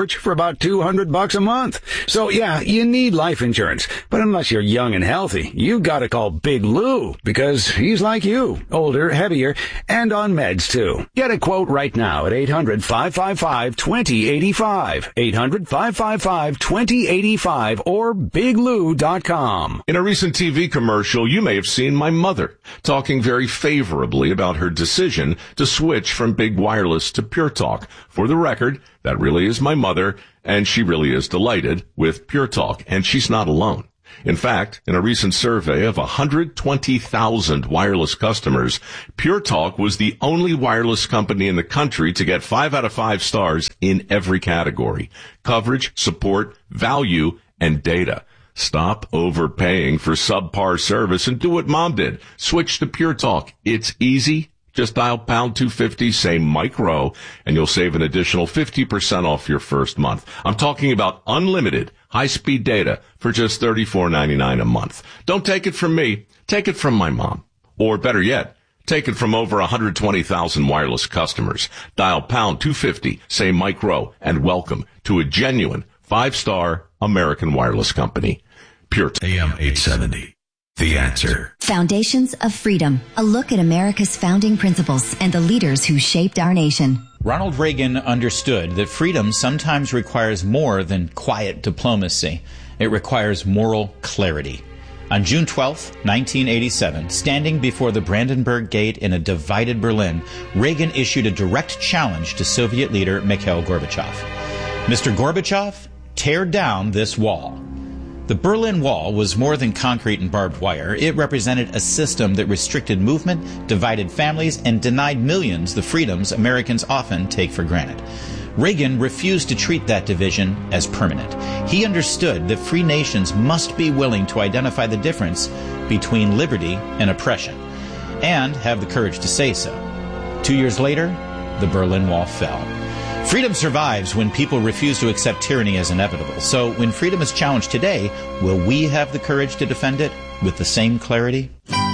couch for about two hundred bucks a month. So yeah, you need life insurance. But unless you're young and healthy, you gotta call Big Lou, because he's like you, older, heavier, and on meds too. Get a quote right now at eight hundred, five five five, two zero eight five. eight hundred, five five five, two zero eight five or big lou dot com.
In a recent T V commercial, you may have seen my mother talking very favorably about her decision to switch from Big Wireless to Pure Talk. For the record, that really is my mother, and she really is delighted with Pure Talk, and she's not alone. In fact, in a recent survey of one hundred twenty thousand wireless customers, Pure Talk was the only wireless company in the country to get five out of five stars in every category: coverage, support, value, and data. Stop overpaying for subpar service and do what Mom did. Switch to Pure Talk. It's easy. Just dial pound two fifty, say micro, and you'll save an additional fifty percent off your first month. I'm talking about unlimited high-speed data for just thirty-four ninety-nine a month. Don't take it from me. Take it from my mom. Or better yet, take it from over one hundred twenty thousand wireless customers. Dial pound two fifty, say micro, and welcome to a genuine five-star American wireless company. Pure Talk.
A M eight seventy. The Answer.
Foundations of Freedom. A look at America's founding principles and the leaders who shaped our nation.
Ronald Reagan understood that freedom sometimes requires more than quiet diplomacy. It requires moral clarity. On June twelfth, nineteen eighty-seven, standing before the Brandenburg Gate in a divided Berlin, Reagan issued a direct challenge to Soviet leader Mikhail Gorbachev. Mister Gorbachev, tear down this wall. The Berlin Wall was more than concrete and barbed wire. It represented a system that restricted movement, divided families, and denied millions the freedoms Americans often take for granted. Reagan refused to treat that division as permanent. He understood that free nations must be willing to identify the difference between liberty and oppression, and have the courage to say so. Two years later, the Berlin Wall fell. Freedom survives when people refuse to accept tyranny as inevitable. So when freedom is challenged today, will we have the courage to defend it with the same clarity?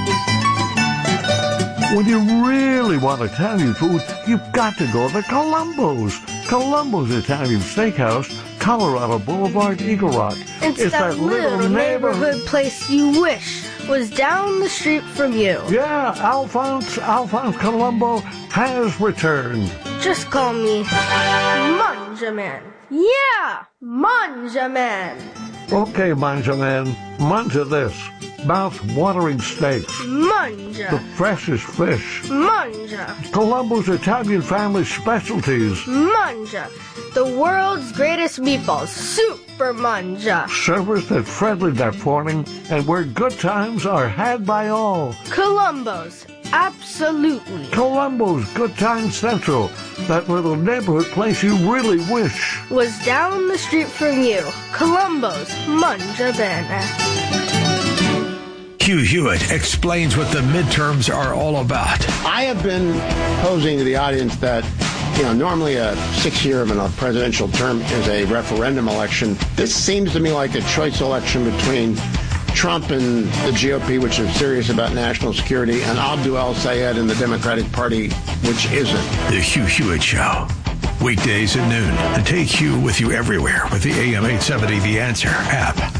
When you really want Italian food, you've got to go to Columbo's. Columbo's Italian Steakhouse, Colorado Boulevard, Eagle Rock.
It's, it's that, that little neighborhood, neighborhood place you wish was down the street from you.
Yeah, Alphonse, Alphonse Columbo has returned.
Just call me Manja Man. Yeah, Manja Man.
Okay, Manja Man, manja this. Mouth-watering steaks.
Manja.
The freshest fish.
Manja.
Columbo's Italian family specialties.
Manja. The world's greatest meatballs. Super Manja.
Service that's friendly that morning and where good times are had by all.
Columbo's. Absolutely.
Columbo's Good Time Central. That little neighborhood place you really wish
was down the street from you. Columbo's Manja Bene.
Hugh Hewitt explains what the midterms are all about.
I have been posing to the audience that, you know, normally a six-year of a presidential term is a referendum election. This seems to me like a choice election between Trump and the G O P, which is serious about national security, and Abdul El-Sayed and the Democratic Party, which isn't.
The Hugh Hewitt Show. Weekdays at noon. And take Hugh with you everywhere with the A M eight seventy The Answer app.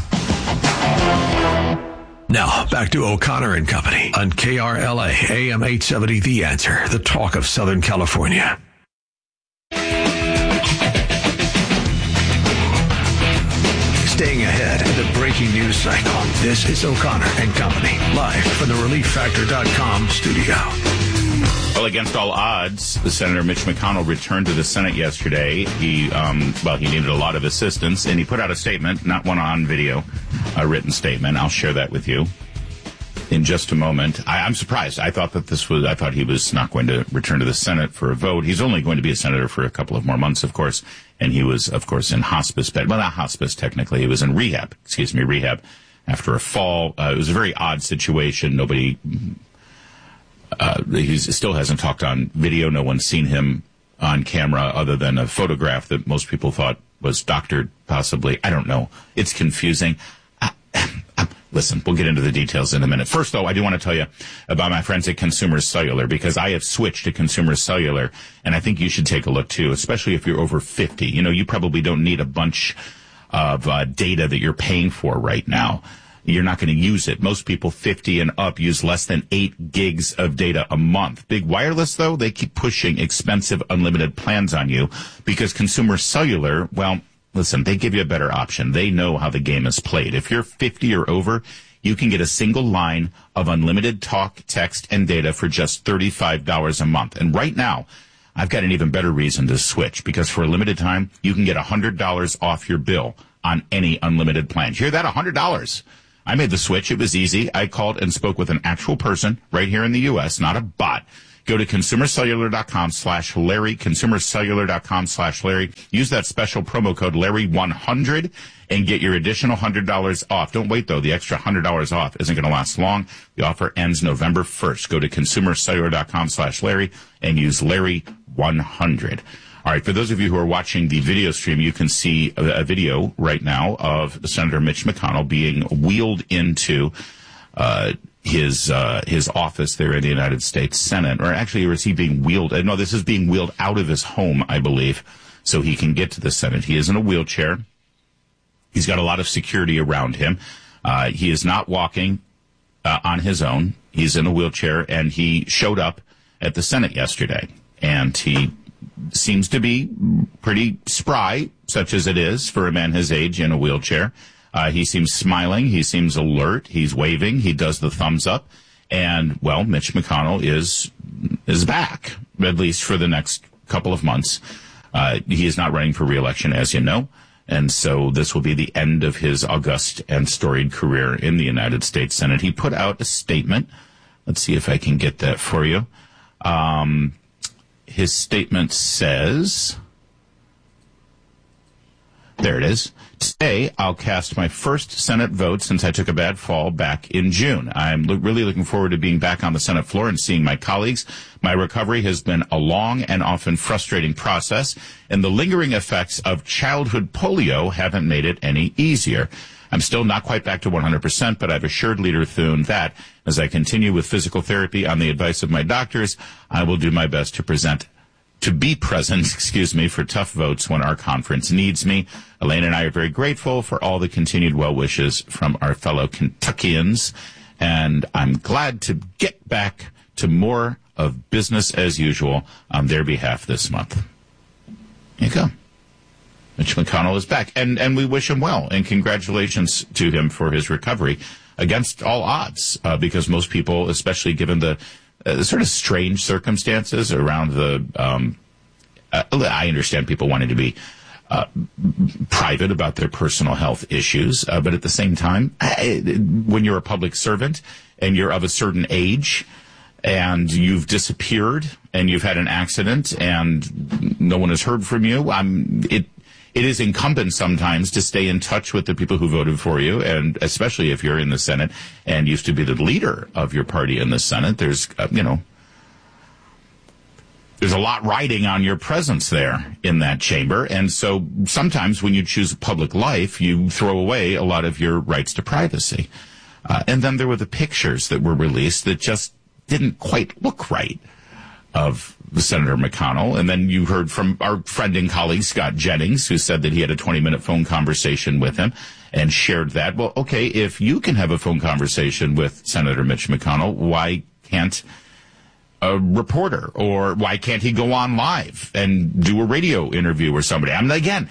Now, back to O'Connor and Company on K R L A, A M eight seventy The Answer, the talk of Southern California. Staying ahead of the breaking news cycle, this is O'Connor and Company, live from the relief factor dot com studio.
Well, against all odds, the Senator Mitch McConnell returned to the Senate yesterday. He, um, well, he needed a lot of assistance, and he put out a statement, not one on video, a written statement. I'll share that with you in just a moment. I, I'm surprised. I thought that this was, I thought he was not going to return to the Senate for a vote. He's only going to be a senator for a couple of more months, of course, and he was, of course, in hospice bed. Well, not hospice, technically. He was in rehab, excuse me, rehab after a fall. Uh, it was a very odd situation. Nobody... Uh, he still hasn't talked on video. No one's seen him on camera other than a photograph that most people thought was doctored, possibly. I don't know. It's confusing. Uh, uh, listen, we'll get into the details in a minute. First, though, I do want to tell you about my friends at Consumer Cellular, because I have switched to Consumer Cellular, and I think you should take a look, too, especially if you're over fifty. You know, you probably don't need a bunch of uh, data that you're paying for right now. You're not going to use it. Most people fifty and up use less than eight gigs of data a month. Big Wireless, though, they keep pushing expensive unlimited plans on you because Consumer Cellular, well, listen, they give you a better option. They know how the game is played. If you're fifty or over, you can get a single line of unlimited talk, text, and data for just thirty-five dollars a month. And right now, I've got an even better reason to switch, because for a limited time, you can get one hundred dollars off your bill on any unlimited plan. You hear that? one hundred dollars. I made the switch. It was easy. I called and spoke with an actual person right here in the U S, not a bot. Go to consumercellular.com slash Larry, consumercellular.com slash Larry. Use that special promo code Larry one hundred and get your additional one hundred dollars off. Don't wait, though. The extra one hundred dollars off isn't going to last long. The offer ends November first. Go to consumercellular.com slash Larry and use Larry one hundred. All right, for those of you who are watching the video stream, you can see a, a video right now of Senator Mitch McConnell being wheeled into uh his uh his office there in the United States Senate. Or actually, or is he being wheeled? No, this is being wheeled out of his home, I believe, so he can get to the Senate. He is in a wheelchair. He's got a lot of security around him. Uh he is not walking uh, on his own. He's in a wheelchair, and he showed up at the Senate yesterday, and he seems to be pretty spry, such as it is for a man his age in a wheelchair. Uh, he seems smiling. He seems alert. He's waving. He does the thumbs up. And, well, Mitch McConnell is is back, at least for the next couple of months. Uh, he is not running for re-election, as you know. And so this will be the end of his august and storied career in the United States Senate. He put out a statement. Let's see if I can get that for you. Um... His statement says, there it is. Today, I'll cast my first Senate vote since I took a bad fall back in June. I'm lo- really looking forward to being back on the Senate floor and seeing my colleagues. My recovery has been a long and often frustrating process, and the lingering effects of childhood polio haven't made it any easier. I'm still not quite back to one hundred percent, but I've assured Leader Thune that as I continue with physical therapy on the advice of my doctors, I will do my best to present, to be present, excuse me, for tough votes when our conference needs me. Elaine and I are very grateful for all the continued well wishes from our fellow Kentuckians, and I'm glad to get back to more of business as usual on their behalf this month. There you go. Mitch McConnell is back, and, and we wish him well, and congratulations to him for his recovery against all odds, uh, because most people, especially given the uh, sort of strange circumstances around the, um, uh, I understand people wanting to be uh, private about their personal health issues, uh, but at the same time, I, when you're a public servant and you're of a certain age and you've disappeared and you've had an accident and no one has heard from you, I'm, it, It is incumbent sometimes to stay in touch with the people who voted for you, and especially if you're in the Senate and used to be the leader of your party in the Senate. There's, uh, you know, there's a lot riding on your presence there in that chamber. And so sometimes when you choose public life, you throw away a lot of your rights to privacy. Uh, and then there were the pictures that were released that just didn't quite look right of Senator McConnell. And then you heard from our friend and colleague, Scott Jennings, who said that he had a twenty-minute phone conversation with him and shared that. Well, okay, if you can have a phone conversation with Senator Mitch McConnell, why can't a reporter, or why can't he go on live and do a radio interview or somebody? I mean, again,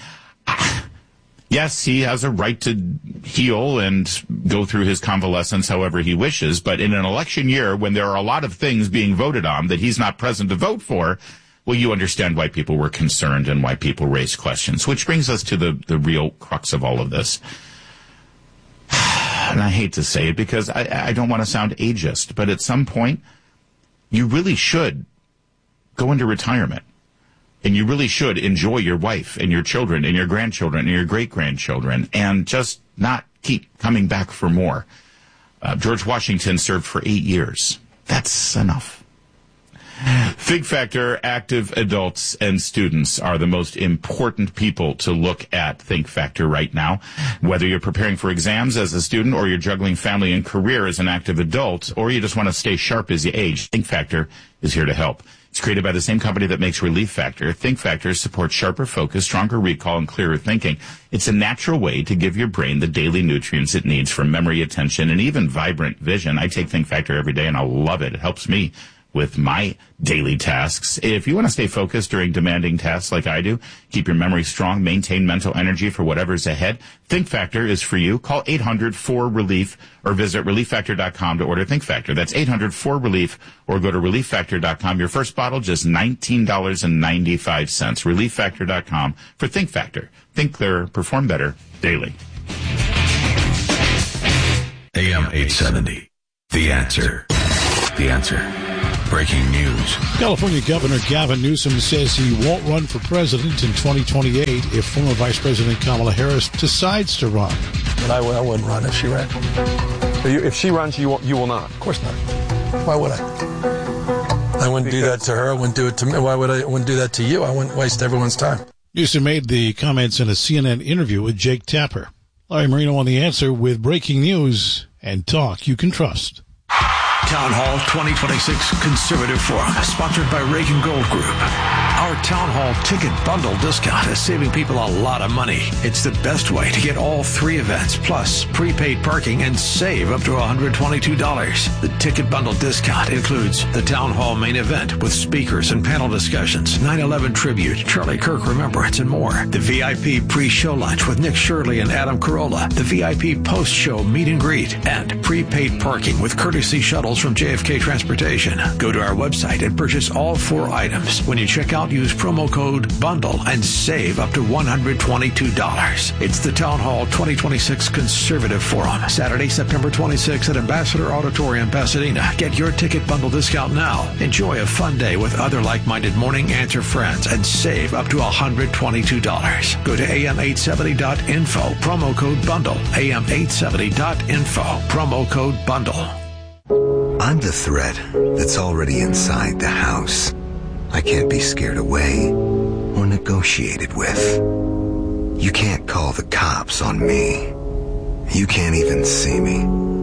yes, he has a right to heal and go through his convalescence however he wishes, but in an election year when there are a lot of things being voted on that he's not present to vote for, well, you understand why people were concerned and why people raised questions, which brings us to the, the real crux of all of this. And I hate to say it because I, I don't want to sound ageist, but at some point, you really should go into retirement. And you really should enjoy your wife and your children and your grandchildren and your great-grandchildren and just not keep coming back for more. Uh, George Washington served for eight years. That's enough. Think Factor, active adults and students are the most important people to look at Think Factor right now. Whether you're preparing for exams as a student or you're juggling family and career as an active adult, or you just want to stay sharp as you age, Think Factor is here to help. It's created by the same company that makes Relief Factor. Think Factor supports sharper focus, stronger recall, and clearer thinking. It's a natural way to give your brain the daily nutrients it needs for memory, attention, and even vibrant vision. I take Think Factor every day, and I love it. It helps me with my daily tasks. If you want to stay focused during demanding tasks like I do, keep your memory strong, maintain mental energy for whatever's ahead, Think Factor is for you. Call eight hundred four relief or visit relief factor dot com to order Think Factor. That's eight hundred four relief or go to relief factor dot com. Your first bottle, just nineteen dollars and ninety-five cents. relief factor dot com for Think Factor. Think clearer, perform better, daily.
A M eight seventy. The Answer. The Answer. Breaking news.
California Governor Gavin Newsom says he won't run for president in twenty twenty-eight if former Vice President Kamala Harris decides to run.
But I, I wouldn't run if she ran. So you, if she runs, you will, you will not? Of course not. Why would I? I wouldn't because do that to her. I wouldn't do it to me. Why would I, I wouldn't do that to you? I wouldn't waste everyone's time. Newsom made the comments in a C N N interview with Jake Tapper. Larry Marino on The Answer with breaking news and talk you can trust.
Town Hall twenty twenty-six Conservative Forum, sponsored by Reagan Gold Group. Our Town Hall ticket bundle discount is saving people a lot of money. It's the best way to get all three events, plus prepaid parking, and save up to one hundred twenty-two dollars. The ticket bundle discount includes the Town Hall main event with speakers and panel discussions, nine eleven tribute, Charlie Kirk Remembrance, and more. The V I P pre-show lunch with Nick Shirley and Adam Carolla. The V I P post-show meet and greet. And prepaid parking with courtesy shuttles from J F K Transportation. Go to our website and purchase all four items. When you check out, use promo code BUNDLE and save up to one hundred twenty-two dollars. It's the Town Hall twenty twenty-six Conservative Forum, Saturday, September twenty-sixth at Ambassador Auditorium, Pasadena. Get your ticket bundle discount now. Enjoy a fun day with other like-minded Morning Answer friends and save up to one hundred twenty-two dollars. Go to A M eight seventy dot info, promo code BUNDLE. A M eight seventy dot info, promo code BUNDLE.
I'm the threat that's already inside the house. I can't be scared away or negotiated with. You can't call the cops on me. You can't even see me.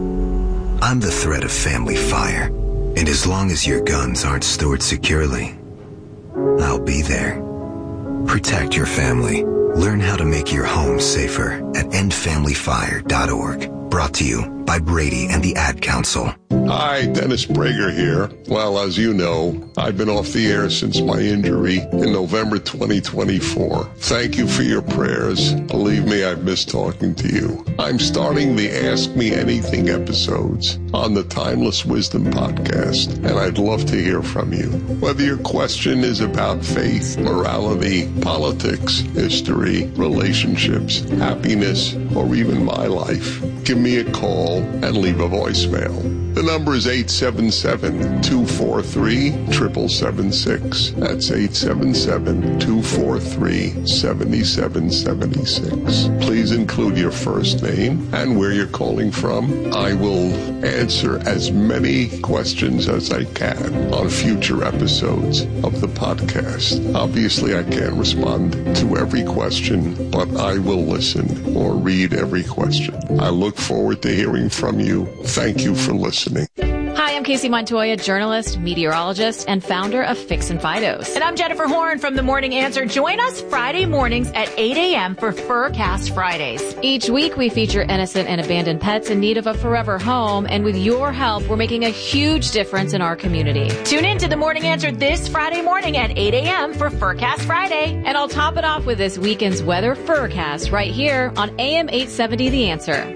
I'm the threat of family fire, and as long as your guns aren't stored securely, I'll be there. Protect your family. Learn how to make your home safer at end family fire dot org. Brought to you by Brady and the Ad Council.
Hi, Dennis Prager here. Well, as you know, I've been off the air since my injury in November twenty twenty-four. Thank you for your prayers. Believe me, I've missed talking to you. I'm starting the Ask Me Anything episodes on the Timeless Wisdom podcast, and I'd love to hear from you. Whether your question is about faith, morality, politics, history, relationships, happiness, or even my life, give me a call and leave a voicemail. The number is eight seven seven, two four three, seven seven seven six. That's eight seven seven, two four three, seven seven seven six. Please include your first name and where you're calling from. I will answer as many questions as I can on future episodes of the podcast. Obviously, I can't respond to every question, but I will listen or read every question. I look forward to hearing from you. Thank you for listening.
Hi, I'm Casey Montoya, journalist, meteorologist, and founder of Fix and Fidos.
And I'm Jennifer Horn from The Morning Answer. Join us Friday mornings at eight a.m. for Furcast Fridays.
Each week, we feature innocent and abandoned pets in need of a forever home. And with your help, we're making a huge difference in our community.
Tune in to The Morning Answer this Friday morning at eight a.m. for Furcast Friday.
And I'll top it off with this weekend's weather Furcast right here on A M eight seventy The Answer.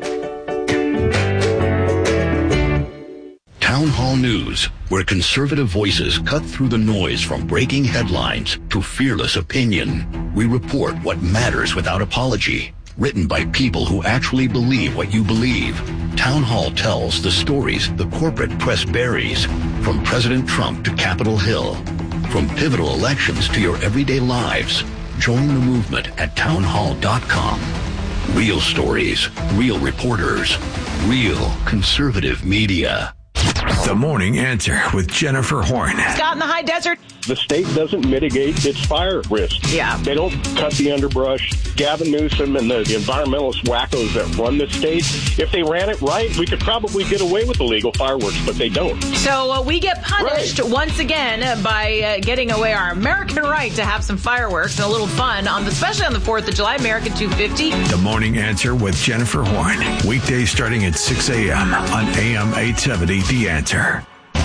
Town Hall News, where conservative voices cut through the noise from breaking headlines to fearless opinion. We report what matters without apology. Written by people who actually believe what you believe. Town Hall tells the stories the corporate press buries, from President Trump to Capitol Hill. From pivotal elections to your everyday lives. Join the movement at town hall dot com. Real stories, real reporters, real conservative media.
The Morning Answer with Jennifer Horn.
Scott in the high desert.
The state doesn't mitigate its fire risk.
Yeah.
They don't cut the underbrush. Gavin Newsom and the, the environmentalist wackos that run the state, if they ran it right, we could probably get away with illegal fireworks, but they don't.
So uh, we get punished
right.
once again uh, by uh, getting away our American right to have some fireworks and a little fun, on the, especially on the fourth of July, American two fifty.
The Morning Answer with Jennifer Horn. Weekdays starting at six a.m. on A M eight seventy, The Answer.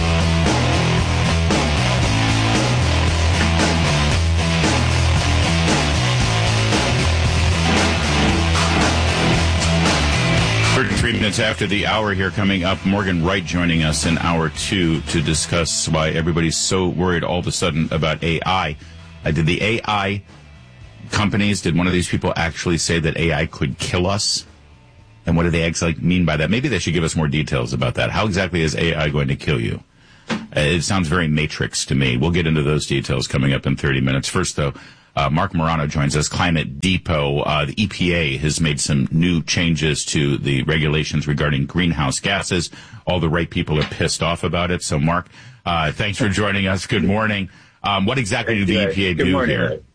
Three minutes after the hour here, coming up, Morgan Wright joining us in hour two to discuss why everybody's so worried all of a sudden about A I. Uh, did the A I companies, did one of these people actually say that A I could kill us? And what do they actually mean by that? Maybe they should give us more details about that. How exactly is A I going to kill you? Uh, it sounds very Matrix to me. We'll get into those details coming up in thirty minutes. First, though, Uh, Mark Morano joins us. Climate Depot. Uh, the E P A has made some new changes to the regulations regarding greenhouse gases. All the right people are pissed off about it. So, Mark, uh, thanks for joining us. Good morning. Um, what exactly did the E P A do
morning,
here?
Ray.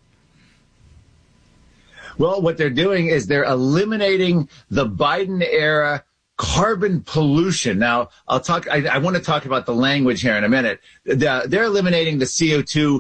Well, what they're doing is they're eliminating the Biden era carbon pollution. Now, I'll talk, I, I want to talk about the language here in a minute. The, they're eliminating the C O two